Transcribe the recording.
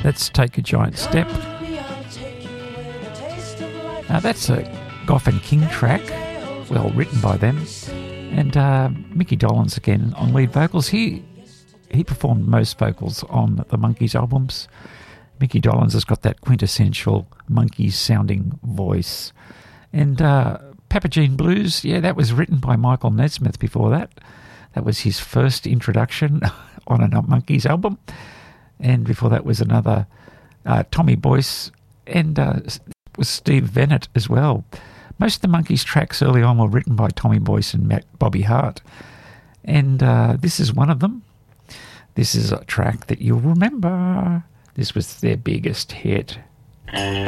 That's Take a Giant Step. That's a Goff and King track, well written by them. And Mickey Dolenz again on lead vocals. He performed most vocals on the Monkees albums. Mickey Dolenz has got that quintessential Monkees sounding voice. And Papagene Blues, yeah, that was written by Michael Nesmith before that. That was his first introduction on a Monkees album. And before that was another Tommy Boyce, and was Steve Vennett as well. Most of the Monkees tracks early on were written by Tommy Boyce and Bobby Hart. And this is one of them. This is a track that you'll remember. This was their biggest hit.